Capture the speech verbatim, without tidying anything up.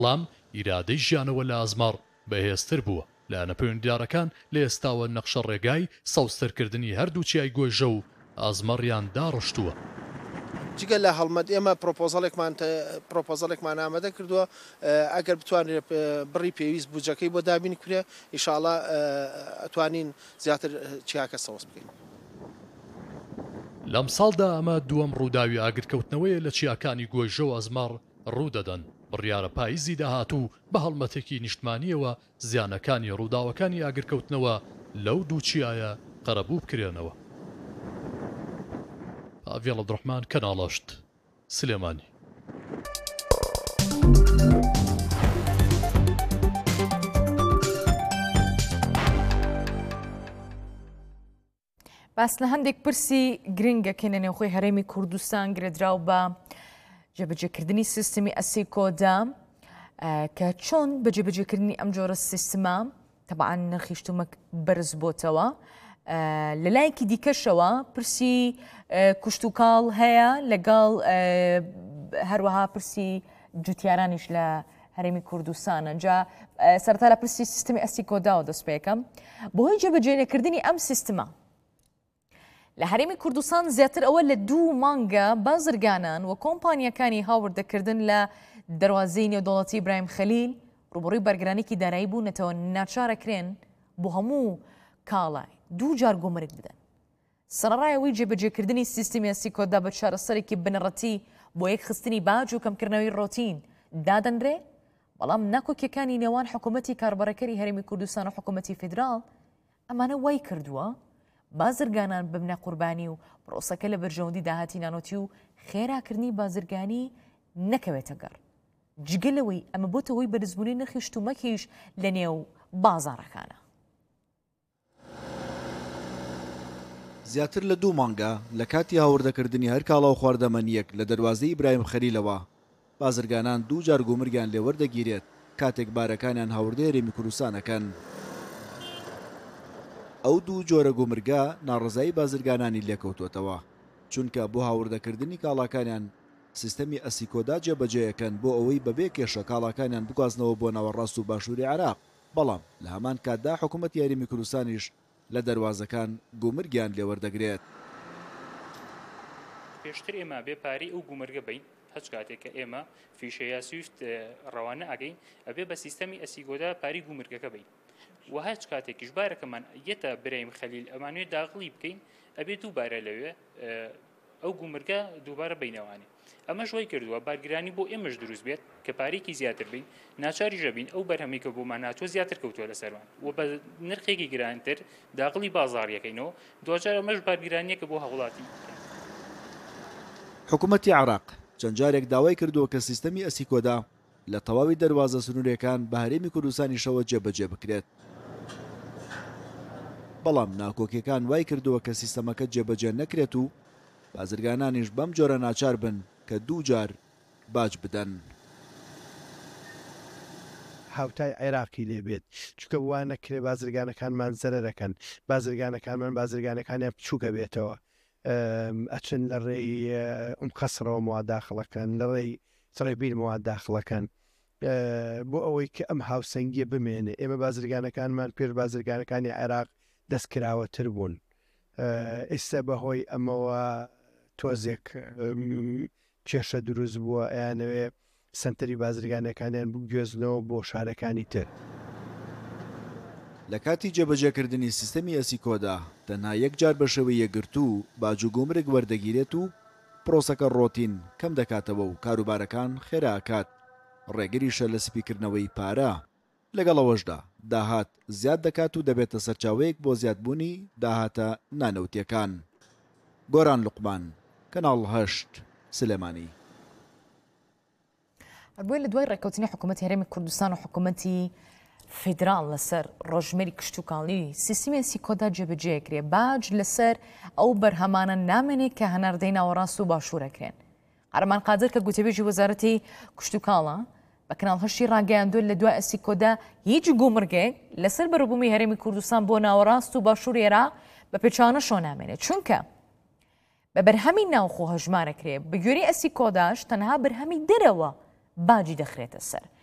بەڵام ئیرادەی ژیانەوە لە ئازمار بەهێزتر بووە. لایەنە پەیوەندیدارەکان لە ئێستاوە نەخشە ڕێگای سەوسەرکردنی هەردوو چیای گۆیژە و ئازمەڕیان داڕشتووە. جگە لە هەڵمەت ئێمە پرۆپۆزەڵێکمان پرۆپۆزەڵێکمان ئامادە کردووە ئەگەر بتوانێت بڕی پێویست بودجەکەی بۆ دابین کرێ ئینشاڵڵا ئەتوانین زیاتر چیاکە سەوز بکەین. لەم ساڵدا ئەمە دووەم ڕووداوی ئاگرکەوتنەوەیە لە چیاکانی گۆیژە و ئەزمار ڕوودەدەن. بڕیارە پاییزی داهاتوو بە هەڵمەتێکی نیشتمانیەوە زیانەکانی ڕووداوەکانی ئاگرکەوتنەوە لەو دوو چیایە قەرەبوو بکرێنەوە. ئاڤێڵ عەبدوڕەحمان کەناڵەشت سلێمانی. باس لە هەندێک پرسی گرنگەکەی لە نێوخۆی هەرێمی کوردستان گرێدراو بە جێبەجێکردنی سیستمی ئەسیکۆدا کە چۆن بە جێبەجێکردنی ئەم جۆرە سیستما تەبعاً نرخی شتومەک بەرز بۆتەوە. لە لایەکی دیکەشەوە پرسی کوشتوکاڵ هەیە لەگەڵ هەروەها پرسی جوتیارانیش لە هەرێمی کوردستانە. جا سەرەتا لە پرسی سیستمی ئەسیکۆداوە دەست پێ یەکەم بۆهۆی جێبەجێکردنی ئەم سیستما لە هەرێمی کوردستان زیاتر ئەوە لە دوو مانگە بازرگانان و کۆمپانیەکانی هاوردەکردن لە دەواازەی نێودەوڵەتی ئیبراهیم خەلیل ڕوبڕووی بەرگرانێکی دارایی بوونەتەوە ناچارەکرێن بۆ هەموو کاڵای دوو جار گۆمرگ بدەن. سەرڕایەوەی جێبەجێکردنی سیستمی ئەسیکۆدا بە چارەسەرێکی بنەڕەتی بۆ یەک خستنی باج و کەمکردنەوەی ڕۆتین دادەنرێ، بەڵام ناکۆکیەکانی نێوان حکوومەتی کاربەرەکەری هەرێمی کوردستان و حکوومەتی فیدراڵ ئەمانە وای کردووە بازرگانان ببنە قوربانی و پرۆسەکە لە بەرژەوەندی داهاتی نانۆتی و خێراکردنی بازرگانی نەکەوێتە گەڕ. جگەلەوەی ئەمە بۆتەوەی بەرزبوونی نرخی شتومەکیش لە نێو بازاڕەکانە. زیاتر لە دوو مانگە لە کاتی هاوردەکردنی هەر کاڵا و خواردەمەنیەک لە دەواازەی ئیبراهیم خەلیلەوە بازرگانان دوو جار گۆمرگیان لێوەردەگیرێت کاتێک بارەکانیان هاوردەی هەرێمی کوردستانەکەن. ئەو دوو جۆرە گۆمرگا ناڕزایی بازرگانانی لێکەوتوتەوە چونکە بۆ هاوردەکردنی کاڵاکانیان سیستەمی ئەسیکۆدا جێبەجێیەکەن بۆ ئەوەی بەبێ کێشە کاڵاکانیان بگوازنەوە بۆ ناوەڕاست و باشووری عێراق. بەڵام لە هەمان کاتدا حکوومەتی یاریمی کوردستانیش لە دەواازەکان گۆمرگیان لێوەردەگرێت. پێشتر ئێمە بێپاری ئەو گومرگە بین هەچ کاتێک کە ئێمە فیشەیە سویفت ڕەوانە ئەگەین ئەبێ بە سیستەمی ئەسیکۆدا پاری گومرگەکە بین و هەچ کاتێکیش بارەکەمان یەتە برایم خەلیل ئەمانوێت داغڵی بکەین ئەبێ دووبارە لەوێ ئەو گومرگە دووبارە بینەوانی. ئەمە شوی کردووە بارگرانی بۆ ئێمەش دروست بێت کە پارێکی زیاتر بین ناچاری ژەبین ئەو بەرهەمێکە بۆمان ناچۆ زیاتر کەوتووە لەسەروان و بە نرخێکی گرانتر داغڵی بازاڕیەکەینەوە دوجار ئەمەش بارگرانیەکە بۆ هەوڵاتی. حکوومەتی عێراق چەند جارێک داوای کردووە کە سیستەمی ئەسیکۆدا لە تەواوی دەواازە سنوورەکان بە هەرێمی کوردستانیشەوە جێبەجێ بکرێت. بەڵام ناکۆکیەکان وای کردووە کە سیستەمەکە جێبەجێ نەکرێت و بازرگانانیش بەم جۆرە ناچار بن کە دوو جار باج بدەن. هاوتای عێراقی لێبێت چکە وان نەکرێ بازرگانەکانمان زەرەرەکەن بازرگانەکانمان بازرگانەکانیان بچووکە بێتەوە ئەچن لە ڕێی ئەم قەسرەوە مواداخڵەکەن لە ڕێی سڕێبیر مواداخڵەکەن بۆ ئەوەی کە ئەم هاوسەنگیە بمێنێ. ئێمە بازرگانەکانمان پێر بازرگانەکانی عێراق دەستکراوەتر بوون. ئێستا بەهۆی ئەمەوە تۆزێک کێشە دروست بووە ئەیانەوێ سنتەری بازرگانەکانیان بگوێزنەوە بۆ شارەکانی تر. لە کاتی جێبەجێکردنی سیستەمی ئەسیکۆدا تەنها یەک جار بە شێوەی یەکگرتوو باج و گۆمرگ وەردەگیرێت و پرۆسەکە ڕۆتین کەم دەکاتەوە و کاروبارەکان خێراکات. ڕێگریشە لە سپیکردنەوەی پارە لەگەڵەوەشدا داهات زیاد دەکات و دەبێتە سەرچاوەیەک بۆ زیادبوونی داهاتە نانەوتیەکان. گۆران لوقمان کەناڵ هەشت سلێمانی. بۆی لە دوای ڕێکەوتنی حکوومەتی هەرێمی کوردستان و حکوومەتی فیدراڵ لەسەر ڕۆژمێری کشتتوکاڵی سیستمی ئەسیکۆدا جێبەجێکرێ باج لەسەر ئەو بەرهەمانە نامێنێت کە هەناردەی ناوەڕاست و باشوورەکرێن. قەرمان قادر کە گوتەبێژی وەزارەتی کشتتوکاڵە بە کەناڵ هەشتی ڕاگەیاندوێت لە دوای ئەسیکۆدا هیچ گومرگێک لەسەر بەروبوومی هەرێمی کوردستان بۆ ناوەڕاست و باشوور عێراق بە پێچانە شۆ نامێنێت چونکە بە بەرهەمی ناوخۆ هەژمارەکرێ بە گوێرەی ئەسیکۆداش تەنها بەرهەمی دەرەوە باجی دەخرێتە سەر.